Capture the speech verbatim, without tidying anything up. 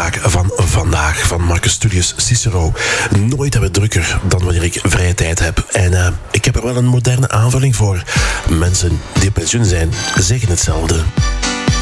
taak van vandaag van Marcus Tullius Cicero. Nooit hebben we drukker dan wanneer ik vrije tijd heb. En uh, ik heb er wel een moderne aanvulling voor. Mensen die op pensioen zijn, zeggen hetzelfde.